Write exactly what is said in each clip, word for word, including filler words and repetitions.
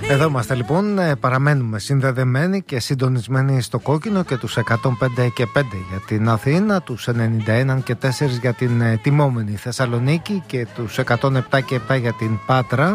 Εδώ είμαστε λοιπόν, παραμένουμε συνδεδεμένοι και συντονισμένοι στο κόκκινο και τους εκατόν πέντε και πέντε για την Αθήνα, τους ενενήντα ένα και τέσσερα για την τιμόμενη Θεσσαλονίκη και τους εκατόν επτά και επτά για την Πάτρα.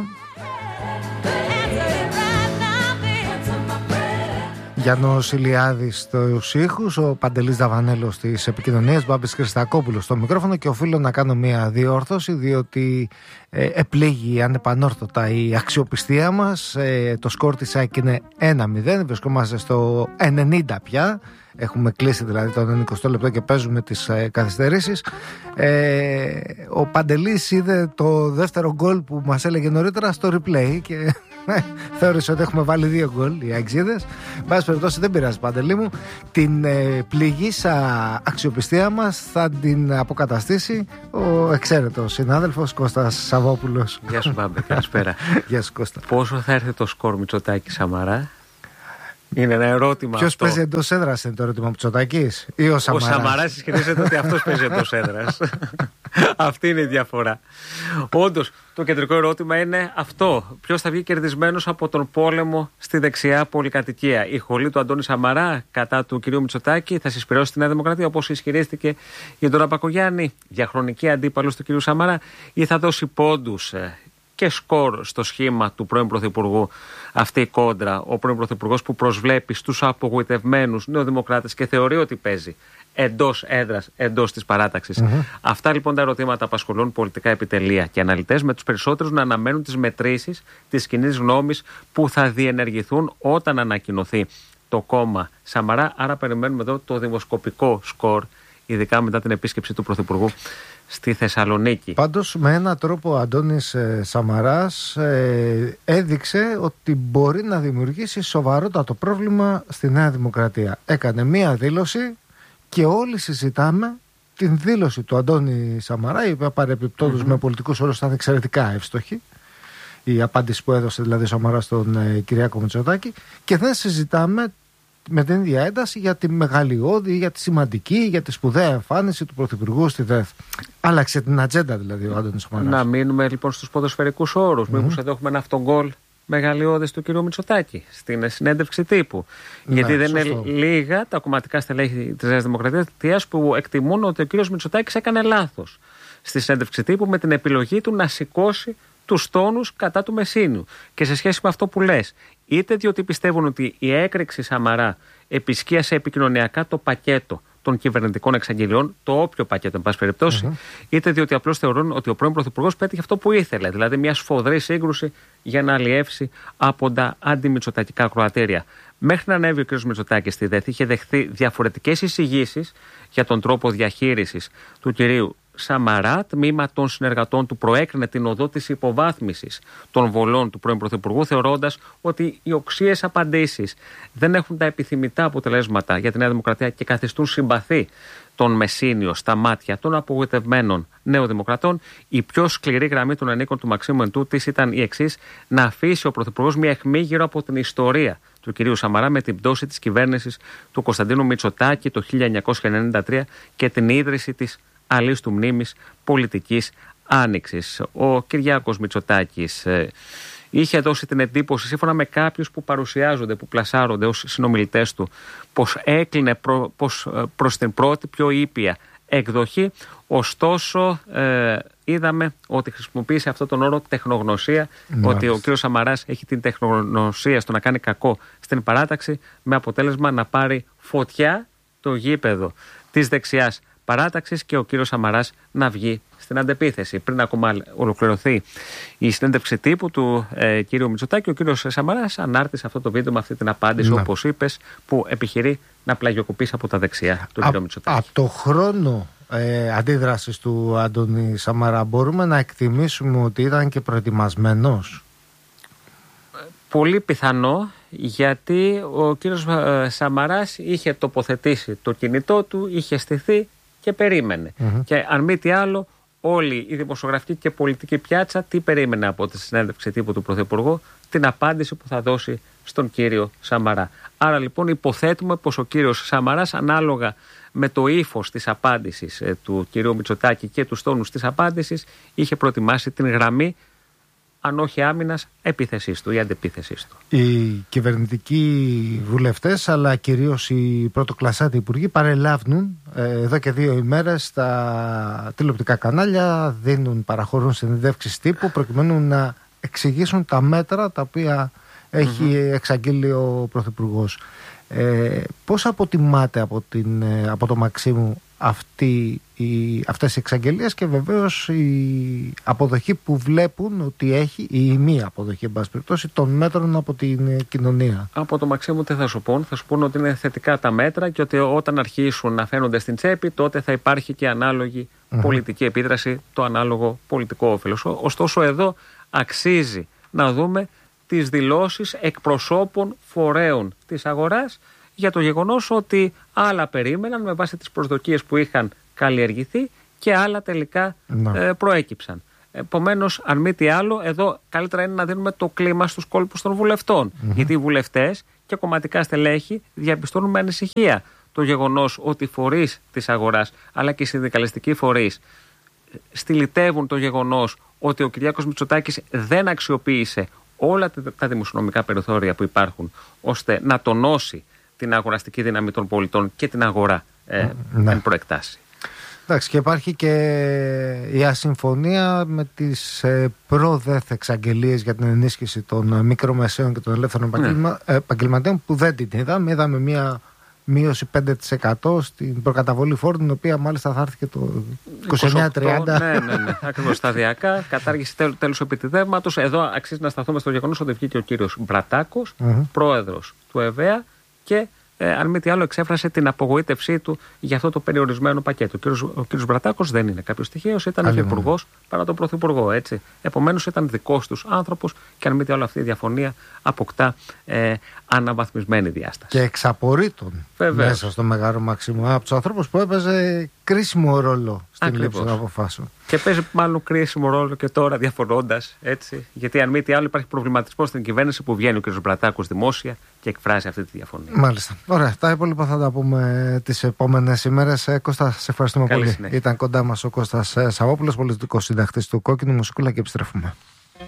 Γιάννος Ηλιάδης στους ήχους, ο Παντελής Δαβανέλος στις επικοινωνίες, Μπάμπης Χριστακόπουλος στο μικρόφωνο, και οφείλω να κάνω μια διόρθωση διότι ε, επλήγει ανεπανόρθωτα η αξιοπιστία μας. Ε, το σκορ της ΑΕΚ είναι ένα μηδέν, βρισκόμαστε στο ενενήντα πια. Έχουμε κλείσει δηλαδή το εικοστό λεπτό και παίζουμε τις ε, καθυστερήσεις. Ε, ο Παντελής είδε το δεύτερο γκολ που μας έλεγε νωρίτερα στο replay και θεώρησε ότι έχουμε βάλει δύο γκολ οι αεξίδες. Μπας περιπτώσει, δεν πειράζει, Παντελή μου. Την ε, πληγήσα αξιοπιστία μας θα την αποκαταστήσει ο εξαίρετος συνάδελφος Κώστας Σαββόπουλος. Γεια σου, Μπάμπη, καλησπέρα. Γεια σου, Κώστα. Πόσο θα έρθει το σκορ Μητσοτάκη Σαμαρά? Είναι ένα ερώτημα. Ποιος αυτό. παίζει εντός έδρας, είναι το ερώτημα, Μητσοτάκης ή ο Σαμαράς? Ο Σαμαράς ισχυρίζεται ότι αυτός παίζει εντός έδρας. Αυτή είναι η διαφορά. Όντως, το κεντρικό ερώτημα είναι αυτό. Ποιος θα βγει κερδισμένος από τον πόλεμο στη δεξιά πολυκατοικία? Η χολή του Αντώνη Σαμαρά κατά του κυρίου Μητσοτάκη θα συσπηρώσει τη Νέα Δημοκρατία, όπως ισχυρίστηκε για τον Ραπακογιάννη, διαχρονική αντίπαλος του κυρίου Σαμαρά, ή θα δώσει πόντους και σκορ στο σχήμα του πρώην Πρωθυπουργού αυτή η κόντρα? Ο πρώην Πρωθυπουργός που προσβλέπει στους απογοητευμένους νεοδημοκράτες και θεωρεί ότι παίζει εντός έδρας, εντός της παράταξης. Mm-hmm. Αυτά λοιπόν τα ερωτήματα απασχολούν πολιτικά επιτελεία και αναλυτές, με τους περισσότερους να αναμένουν τις μετρήσεις της κοινής γνώμης που θα διενεργηθούν όταν ανακοινωθεί το κόμμα Σαμαρά. Άρα περιμένουμε εδώ το δημοσκοπικό σκορ, ειδικά μετά την επίσκεψη του Πρωθυπουργού στη Θεσσαλονίκη. Πάντως με έναν τρόπο ο Αντώνης ε, Σαμαράς ε, έδειξε ότι μπορεί να δημιουργήσει σοβαρότατο πρόβλημα στη Νέα Δημοκρατία. Έκανε μία δήλωση και όλοι συζητάμε την δήλωση του Αντώνη Σαμαρά, η οποία παρεπιπτόντως mm-hmm. με πολιτικούς όρους ήταν εξαιρετικά εύστοχη, η απάντηση που έδωσε δηλαδή ο Σαμαράς στον ε, Κυριάκο Μητσοτάκη, και δεν συζητάμε με την ίδια ένταση για τη μεγαλειώδη, για τη σημαντική, για τη σπουδαία εμφάνιση του Πρωθυπουργού στη ΔΕΘ. Άλλαξε την ατζέντα δηλαδή ο Άντωνης Σαμαράς. Να μείνουμε λοιπόν στους ποδοσφαιρικούς όρους. Mm-hmm. Μήπως εδώ έχουμε ένα αυτογκόλ μεγαλειώδης του κ. Μητσοτάκη στην συνέντευξη τύπου? Ναι, γιατί δεν σωστό. Είναι λίγα τα κομματικά στελέχη της Νέας Δημοκρατίας που εκτιμούν ότι ο κ. Μητσοτάκης έκανε λάθος στη συνέντευξη τύπου με την επιλογή του να σηκώσει τους τόνους κατά του Μεσίνιου. Και σε σχέση με αυτό που λες, είτε διότι πιστεύουν ότι η έκρηξη Σαμαρά επισκίασε επικοινωνιακά το πακέτο των κυβερνητικών εξαγγελιών, το όποιο πακέτο, εν πάση περιπτώσει, mm-hmm. είτε διότι απλώς θεωρούν ότι ο πρώην Πρωθυπουργός πέτυχε αυτό που ήθελε, δηλαδή μια σφοδρή σύγκρουση για να αλλιεύσει από τα αντιμητσοτακικά κροατήρια. Μέχρι να ανέβει ο κ. Μητσοτάκης στη ΔΕΘ, είχε δεχθεί διαφορετικές εισηγήσεις για τον τρόπο διαχείρισης του κυρίου Σαμαρά. Τμήμα των συνεργατών του προέκρινε την οδό της υποβάθμισης των βολών του πρώην Πρωθυπουργού, θεωρώντας ότι οι οξύες απαντήσεις δεν έχουν τα επιθυμητά αποτελέσματα για τη Νέα Δημοκρατία και καθιστούν συμπαθή τον Μεσίνιο στα μάτια των απογοητευμένων νεοδημοκρατών. Η πιο σκληρή γραμμή των ενίκων του Μαξίμου Εντούτης ήταν η εξής: να αφήσει ο Πρωθυπουργός μια αιχμή γύρω από την ιστορία του κυρίου Σαμαρά με την πτώση της κυβέρνησης του Κωνσταντίνου Μητσοτάκη το χίλια εννιακόσια ενενήντα τρία και την ίδρυση της αλίστου μνήμης πολιτικής άνοιξης. Ο Κυριάκος Μητσοτάκης ε, είχε δώσει την εντύπωση, σύμφωνα με κάποιους που παρουσιάζονται, που πλασάρονται ως συνομιλητές του, πως έκλεινε προ, πως, προς την πρώτη πιο ήπια εκδοχή. Ωστόσο ε, είδαμε ότι χρησιμοποίησε αυτόν τον όρο τεχνογνωσία, Μάλιστα. ότι ο κ. Σαμαράς έχει την τεχνογνωσία στο να κάνει κακό στην παράταξη, με αποτέλεσμα να πάρει φωτιά το γήπεδο της δεξιάς παράταξης και ο κύριος Σαμαράς να βγει στην αντεπίθεση. Πριν ακόμα ολοκληρωθεί η συνέντευξη τύπου του ε, κύριου Μητσοτάκη, ο κύριος Σαμαράς ανάρτησε αυτό το βίντεο με αυτή την απάντηση, ναι. όπως είπες, που επιχειρεί να πλαγιοκοπήσει από τα δεξιά του κύριου Μητσοτάκη. Από το χρόνο ε, αντίδρασης του Αντώνη Σαμαρά μπορούμε να εκτιμήσουμε ότι ήταν και προετοιμασμένος? Πολύ πιθανό, γιατί ο κύριος Σαμαράς είχε τοποθετήσει το κινητό του, είχε στηθεί και περίμενε. Mm-hmm. Και αν μη τι άλλο, όλη η δημοσιογραφική και πολιτική πιάτσα τι περίμενε από τη συνέντευξη τύπου του Πρωθυπουργού? Την απάντηση που θα δώσει στον κύριο Σαμαρά. Άρα λοιπόν υποθέτουμε πως ο κύριος Σαμαράς, ανάλογα με το ύφος της απάντησης ε, του κυρίου Μητσοτάκη και τους τόνους της απάντησης, είχε προετοιμάσει την γραμμή αν όχι άμυνας, επίθεσής του ή αντεπίθεσής του. Οι κυβερνητικοί βουλευτές, αλλά κυρίως οι πρωτοκλασσάτοι υπουργοί, παρελάβουν ε, εδώ και δύο ημέρες στα τηλεοπτικά κανάλια, δίνουν, παραχωρούν συνεντεύξεις τύπου προκειμένου να εξηγήσουν τα μέτρα τα οποία έχει mm-hmm. εξαγγείλει ο Πρωθυπουργός. Ε, πώς αποτιμάτε από, την, από το Μαξίμου αυτή, η, αυτές οι εξαγγελίες και βεβαίως η αποδοχή που βλέπουν ότι έχει, η μη αποδοχή εν πάση περιπτώσει, των μέτρων από την κοινωνία? Από το Μαξίμου τι θα σου πούν? Θα σου πούν ότι είναι θετικά τα μέτρα και ότι όταν αρχίσουν να φαίνονται στην τσέπη, τότε θα υπάρχει και ανάλογη mm-hmm. πολιτική επίδραση, το ανάλογο πολιτικό όφελος. Ωστόσο εδώ αξίζει να δούμε τις δηλώσεις εκπροσώπων φορέων της αγοράς για το γεγονός ότι άλλα περίμεναν με βάση τις προσδοκίες που είχαν καλλιεργηθεί και άλλα τελικά ε, προέκυψαν. Επομένως, αν μη τι άλλο, εδώ καλύτερα είναι να δίνουμε το κλίμα στους κόλπους των βουλευτών. Mm-hmm. Γιατί οι βουλευτές και κομματικά στελέχη διαπιστώνουν με ανησυχία το γεγονός ότι οι φορείς της αγοράς αλλά και οι συνδικαλιστικοί φορείς στυλιτεύουν το γεγονός ότι ο Κυριάκος Μητσοτάκης δεν αξιοποίησε όλα τα δημοσιονομικά περιθώρια που υπάρχουν ώστε να τονώσει την αγοραστική δύναμη των πολιτών και την αγορά ε, ναι. εν προεκτάσει. Εντάξει, και υπάρχει και η ασυμφωνία με τις ε, προ-ΔΕΘ εξαγγελίες για την ενίσχυση των μικρομεσαίων και των ελεύθερων ναι. επαγγελματίων που δεν την είδαμε. Είδαμε μια μείωση πέντε τοις εκατό στην προκαταβολή φόρου, την οποία μάλιστα θα έρθει και το είκοσι εννιά τριάντα. Ναι, ναι, ναι. Ακριβώς σταδιακά. Κατάργηση τέλους, τέλους επιτιδεύματος. Εδώ αξίζει να σταθούμε στο γεγονός ότι βγήκε ο κύριος Μπρατάκος, mm-hmm. πρόεδρος του ΕΒΕΑ, και ε, αν μη τι άλλο εξέφρασε την απογοήτευσή του για αυτό το περιορισμένο πακέτο. Ο κύριος, ο κύριος Μπρατάκος δεν είναι κάποιος τυχαίος, ήταν και υπουργός παρά τον πρωθυπουργό, έτσι. Επομένως ήταν δικός τους άνθρωπος και αν μη τι άλλο αυτή η διαφωνία αποκτά ε, αναβαθμισμένη διάσταση. Και εξαπορρίτων μέσα στο Μεγάλο Μαξίμου από τους ανθρώπους που έπαιζε κρίσιμο ρόλο στην Ακριβώς. λήψη των αποφάσεων. Και παίζει μάλλον κρίσιμο ρόλο και τώρα διαφωνώντας, έτσι. Γιατί αν μη τι άλλο υπάρχει προβληματισμό στην κυβέρνηση που βγαίνει ο κ. Μπρατάκος δημόσια και εκφράζει αυτή τη διαφωνία. Μάλιστα. Ωραία. Τα υπόλοιπα θα τα πούμε τις επόμενες ημέρες. Κώστα, σε ευχαριστούμε Καλή πολύ. συνέχεια. Ήταν κοντά μας ο Κώστας Σαββόπουλος, πολιτικός συντακτής του Κόκκινου. Μουσικούλα και επιστρέφουμε.